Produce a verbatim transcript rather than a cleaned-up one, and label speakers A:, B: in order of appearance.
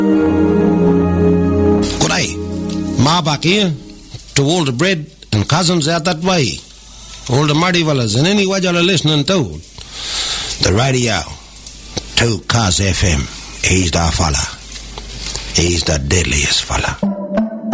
A: G'day, Ma back here, to all the bread and cousins out that way, all the muddy fellas and any way you're listening to the radio, two Cars F M. He's the fella. He's the deadliest fella.